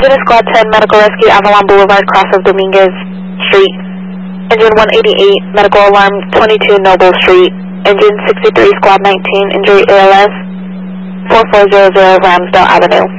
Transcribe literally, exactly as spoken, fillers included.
Engine is Squad ten, Medical Rescue, Avalon Boulevard, cross of Dominguez Street. Engine one eighty-eight, Medical Alarm, twenty-two Noble Street. Engine sixty-three, Squad nineteen, injury A L S, four four zero zero Ramsdale Avenue.